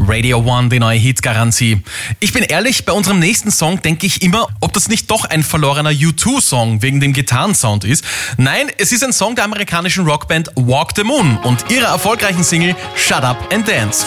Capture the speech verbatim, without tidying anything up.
Radio One, die neue Hitgarantie. Ich bin ehrlich, bei unserem nächsten Song denke ich immer, ob das nicht doch ein verlorener U zwei Song wegen dem Gitarrensound ist. Nein, es ist ein Song der amerikanischen Rockband Walk the Moon und ihrer erfolgreichen Single Shut Up and Dance.